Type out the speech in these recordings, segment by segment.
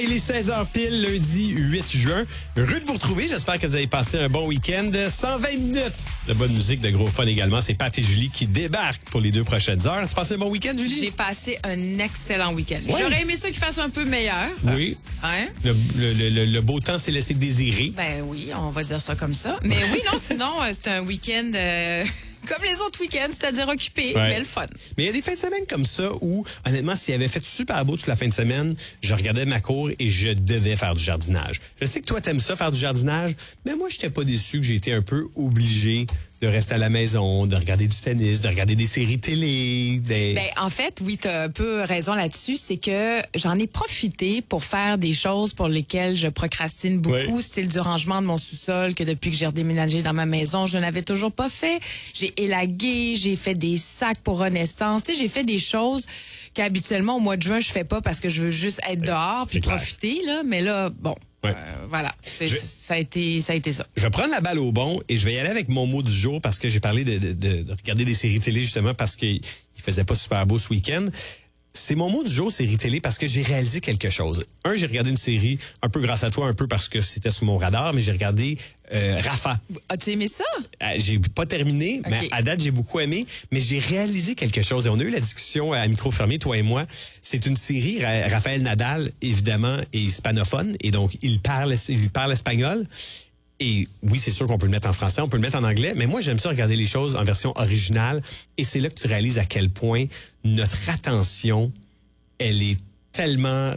Il est 16h pile, lundi 8 juin. Heureux de vous retrouver. J'espère que vous avez passé un bon week-end. 120 minutes de bonne musique, de gros fun également. C'est Pat et Julie qui débarquent pour les 2 prochaines heures. Tu passé un bon week-end, Julie? J'ai passé un excellent week-end. Ouais. J'aurais aimé ça qu'il fasse un peu meilleur. Oui. Hein? Le beau temps s'est laissé désirer. Ben oui, on va dire ça comme ça. Mais oui, non, sinon, c'était un week-end comme les autres week-ends, c'est-à-dire occupé, mais le fun. Mais il y a des fins de semaine comme ça où, honnêtement, s'il avait fait super beau toute la fin de semaine, je regardais ma cour et je devais faire du jardinage. Je sais que toi, t'aimes ça, faire du jardinage, mais moi, j'étais pas déçu que j'ai été un peu obligé de rester à la maison, de regarder du tennis, de regarder des séries télé. Ben, en fait, oui, tu as un peu raison là-dessus. C'est que j'en ai profité pour faire des choses pour lesquelles je procrastine beaucoup, style du rangement de mon sous-sol, que depuis que j'ai redéménagé dans ma maison, je n'avais toujours pas fait. J'ai élagué, j'ai fait des sacs pour Renaissance. Tu sais, j'ai fait des choses qu'habituellement, au mois de juin, je fais pas parce que je veux juste être dehors puis profiter, là. Mais là, bon. Ouais. Voilà, ça a été ça. Je vais prendre la balle au bon et je vais y aller avec mon mot du jour parce que j'ai parlé de regarder des séries télé justement parce qu'il faisait pas super beau ce week-end. C'est mon mot du jour, série télé, parce que j'ai réalisé quelque chose. J'ai regardé une série, un peu grâce à toi, un peu parce que c'était sur mon radar, mais j'ai regardé Rafa. As-tu aimé ça? J'ai pas terminé, mais à date, j'ai beaucoup aimé. Mais j'ai réalisé quelque chose. Et on a eu la discussion à micro fermé, toi et moi. C'est une série, Rafael Nadal, évidemment, est hispanophone. Et donc, il parle espagnol. Et oui, c'est sûr qu'on peut le mettre en français, on peut le mettre en anglais, mais moi, j'aime ça regarder les choses en version originale. Et c'est là que tu réalises à quel point notre attention, elle est tellement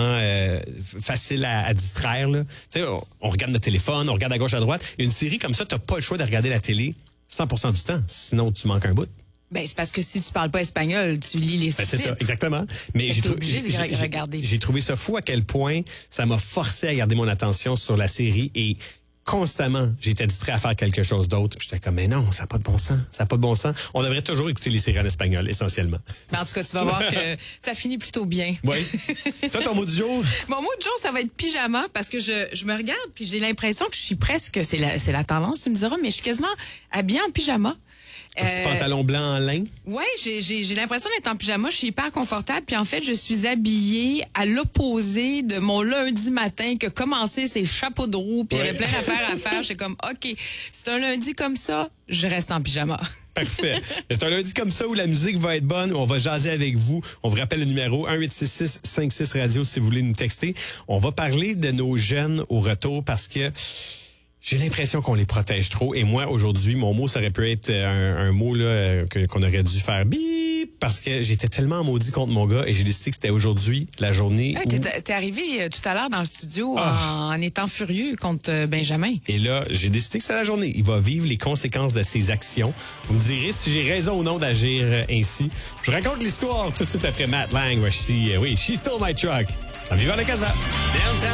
facile à distraire. Là. Tu sais, on regarde notre téléphone, on regarde à gauche, à droite. Une série comme ça, t'as pas le choix de regarder la télé 100% du temps, sinon tu manques un bout. Ben, c'est parce que si tu parles pas espagnol, tu lis les sous-titres. C'est ça, exactement. Mais j'ai trouvé ça fou à quel point ça m'a forcé à garder mon attention sur la série et constamment, j'étais distrait à faire quelque chose d'autre. J'étais comme, mais non, ça n'a pas de bon sens. Ça n'a pas de bon sens. On devrait toujours écouter les séries en espagnol, essentiellement. Mais en tout cas, tu vas voir que ça finit plutôt bien. Oui. Toi, ton mot du jour? Mon mot du jour, ça va être pyjama parce que je me regarde puis j'ai l'impression que je suis presque, c'est la tendance, tu me diras, mais je suis quasiment habillée en pyjama. Un petit pantalon blanc en lin? Oui, j'ai l'impression d'être en pyjama. Je suis hyper confortable. Puis en fait, je suis habillée à l'opposé de mon lundi matin que commencé ces chapeaux de roue. Puis il y avait plein d'affaires à faire. J'étais comme, OK, c'est un lundi comme ça, je reste en pyjama. Parfait. C'est un lundi comme ça où la musique va être bonne. On va jaser avec vous. On vous rappelle le numéro 1-866-56-radio si vous voulez nous texter. On va parler de nos jeunes au retour parce que j'ai l'impression qu'on les protège trop. Et moi, aujourd'hui, mon mot, ça aurait pu être un mot là qu'on aurait dû faire bip parce que j'étais tellement maudit contre mon gars et j'ai décidé que c'était aujourd'hui la journée où... T'es arrivé tout à l'heure dans le studio en étant furieux contre Benjamin. Et là, j'ai décidé que c'était la journée. Il va vivre les conséquences de ses actions. Vous me direz si j'ai raison ou non d'agir ainsi. Je vous raconte l'histoire tout de suite après Matt Lang. Voici, oui, She Stole My Truck. En vivant la casa. Downtown